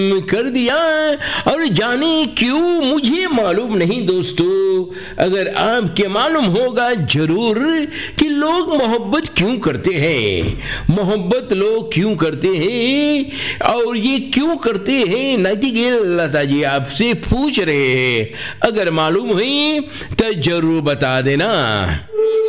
कर दिया, और जाने क्यों मुझे मालूम नहीं दोस्तों, अगर आपके मालूम होगा जरूर कि लोग मोहब्बत क्यों करते हैं, मोहब्बत लोग क्यों करते हैं और ये क्यों करते हैं, नाइटिंगेल लता जी आपसे पूछ रहे हैं। अगर मालूम है तो जरूर बता देना।